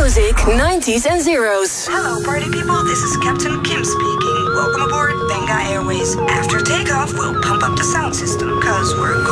music, 90s and zeros. Hello, party people. This is Captain Kim speaking. Welcome aboard Benga Airways. After takeoff, we'll pump up the sound system, because we're